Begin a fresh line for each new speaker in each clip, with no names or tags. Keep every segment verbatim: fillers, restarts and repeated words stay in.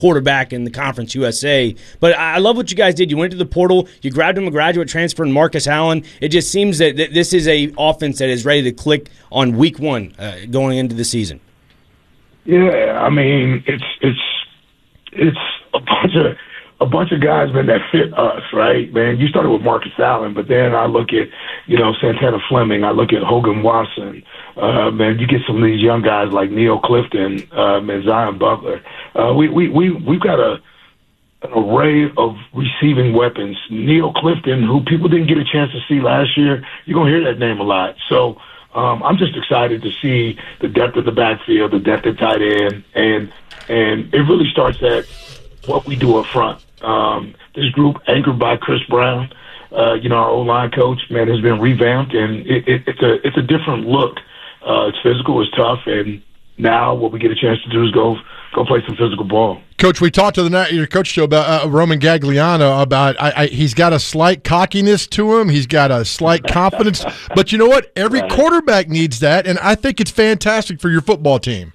quarterback in the Conference U S A. But I love what you guys did. You went to the portal. You grabbed him a graduate transfer in Marcus Allen. It just seems that this is a offense that is ready to click on week one uh, going into the season.
Yeah, I mean, it's it's it's a bunch of a bunch of guys, man, that fit us, right? Man, you started with Marcus Allen, but then I look at, you know, Santana Fleming. I look at Hogan Watson. Uh, man, you get some of these young guys like Neil Clifton, um, and Zion Butler. Uh, we we we we've got a an array of receiving weapons. Neil Clifton, who people didn't get a chance to see last year, you're gonna hear that name a lot. So um, I'm just excited to see the depth of the backfield, the depth at tight end, and and it really starts at what we do up front. Um, this group, anchored by Chris Brown, uh, you know, our O-line coach, man, has been revamped, and it, it, it's a it's a different look. Uh, it's physical, it's tough, and now what we get a chance to do is go go play some physical ball.
Coach, we talked to the night your coach show about uh, Roman Gagliano about I, I, he's got a slight cockiness to him, he's got a slight confidence, but you know what? Every
right.
quarterback needs that, and I think it's fantastic for your football team.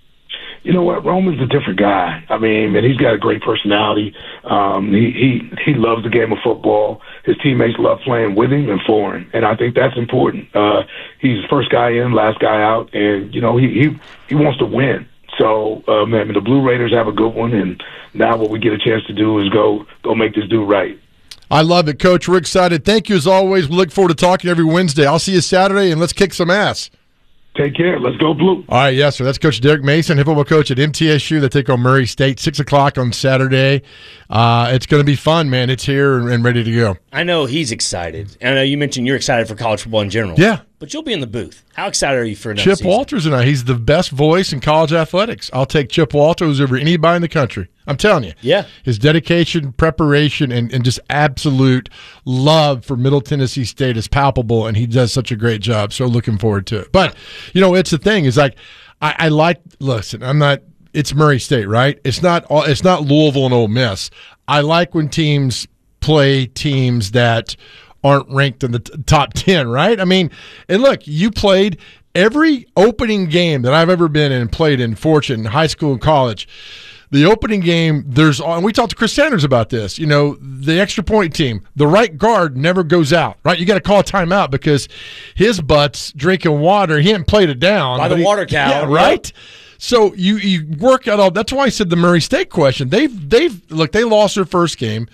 You know what? Roman's a different guy. I mean, man, he's got a great personality. Um, he, he he loves the game of football. His teammates love playing with him and for him, and I think that's important. Uh, he's the first guy in, last guy out, and you know he he, he wants to win. So, uh, man, the Blue Raiders have a good one, and now what we get a chance to do is go go make this dude right.
I love it, Coach. We're excited. Thank you as always. We look forward to talking every Wednesday. I'll see you Saturday, and let's kick some ass.
Take care. Let's go Blue.
All right, yes, sir. That's Coach Derek Mason, head football coach at M T S U. They take on Murray State, six o'clock on Saturday. Uh, it's going to be fun, man. It's here and ready to go.
I know he's excited. And I know you mentioned you're excited for college football in general.
Yeah.
But you'll be in the booth. How excited are you for another
Chip
season?
Walters and I. He's the best voice in college athletics. I'll take Chip Walters over anybody in the country. I'm telling you.
Yeah.
His dedication, preparation, and, and just absolute love for Middle Tennessee State is palpable, and he does such a great job. So looking forward to it. But, you know, it's the thing. Is like, I, I like, listen, I'm not, it's Murray State, right? It's not, it's not Louisville and Ole Miss. I like when teams play teams that aren't ranked in the t- top ten, right? I mean, and look, you played every opening game that I've ever been in and played in Fortune, high school and college. The opening game, there's, and we talked to Chris Sanders about this, you know, the extra point team, the right guard never goes out, right? You got to call a timeout because his butt's drinking water. He hadn't played it down.
By the
he,
water cow.
Yeah, right? So you, you work out all, that's why I said the Murray State question. They've, they've, look, they lost their first game,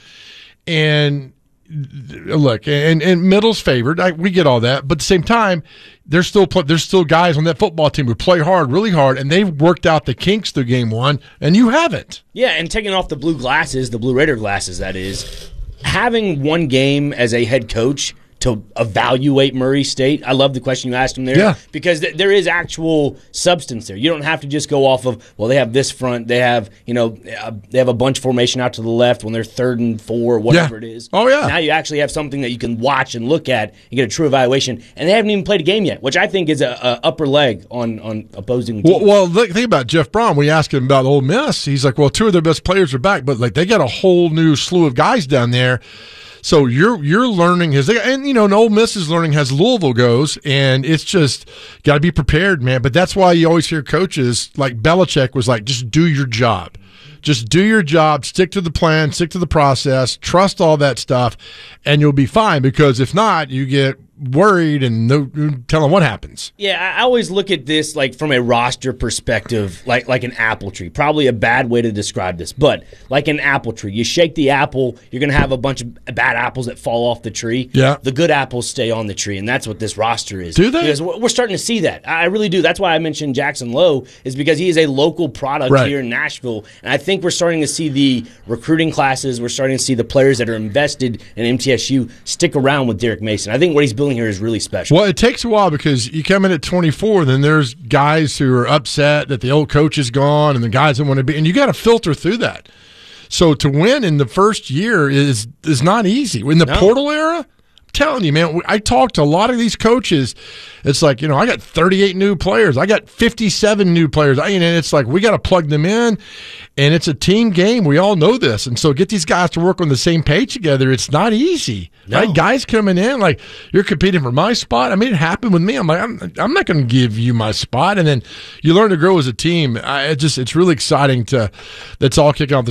and look, and, and Middle's favored. I, we get all that, but at the same time, there's still there's still guys on that football team who play hard, really hard, and they've worked out the kinks through game one, and you haven't.
Yeah, and taking off the blue glasses, the Blue Raider glasses, that is, having one game as a head coach to evaluate Murray State. I love the question you asked him there.
Yeah.
Because th- there is actual substance there. You don't have to just go off of, well, they have this front, they have, you know, uh, they have a bunch formation out to the left when they're third and four, whatever
yeah.
it is.
Oh, yeah.
Now you actually have something that you can watch and look at and get a true evaluation. And they haven't even played a game yet, which I think is a, a upper leg on, on opposing teams.
Well, well, look, think about Jeff Braun. We asked him about Ole Miss. He's like, well, two of their best players are back, but like they got a whole new slew of guys down there. So you're you're learning as they, and you know, Ole Miss is learning as Louisville goes, and it's just got to be prepared, man. But that's why you always hear coaches like Belichick was like, just do your job, just do your job, stick to the plan, stick to the process, trust all that stuff, and you'll be fine. Because if not, you get worried and no telling what happens.
Yeah, I always look at this like from a roster perspective, like like an apple tree. Probably a bad way to describe this, but like an apple tree. You shake the apple, you're going to have a bunch of bad apples that fall off the tree.
Yeah.
The good apples stay on the tree, and that's what this roster is.
Do they?
Because we're starting to see that. I really do. That's why I mentioned Jackson Lowe, is because he is a local product
right.
here in Nashville, and I think we're starting to see the recruiting classes, we're starting to see the players that are invested in M T S U stick around with Derek Mason. I think what he's building here is really special.
Well, it takes a while because you come in at twenty-four, then there's guys who are upset that the old coach is gone and the guys that want to be, and you got to filter through that. So to win in the first year is is not easy. In the
no.
portal era, I'm telling you, man, I talk to a lot of these coaches. It's like, you know, I got thirty-eight new players. I got fifty-seven new players. I, you know, it's like we got to plug them in, and it's a team game. We all know this. And so get these guys to work on the same page together. It's not easy. No. Right? Guys coming in, like, you're competing for my spot. I mean, it happened with me. I'm like, I'm, I'm not going to give you my spot. And then you learn to grow as a team. I, it just, it's really exciting to, that's all kicking off the